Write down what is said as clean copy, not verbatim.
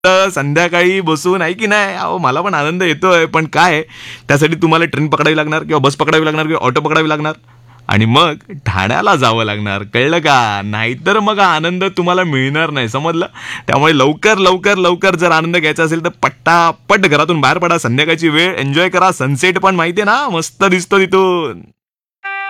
संध्याकाळी बसून आहे की नाही, अहो मला पण आनंद येतोय. पण काय आहे, त्यासाठी तुम्हाला ट्रेन पकडावी लागणार किंवा बस पकडावी लागणार किंवा ऑटो पकडावी लागणार आणि मग ठाण्याला जावं लागणार. कळलं का? नाहीतर मग हा आनंद तुम्हाला मिळणार नाही, समजलं? त्यामुळे लवकर लवकर लवकर जर आनंद घ्यायचा असेल तर पट्टापट घरातून बाहेर पडा. संध्याकाळची वेळ एन्जॉय करा. सनसेट पण माहितीये ना, मस्त दिसतो तिथून.